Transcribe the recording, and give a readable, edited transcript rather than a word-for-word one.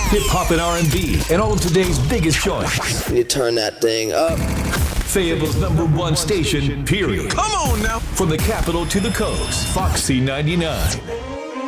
hip hop and R&B, and all of today's biggest joints. You turn that thing up. Fayetteville's #1 station, period. Come on now. From the capital to the coast, Foxy 99.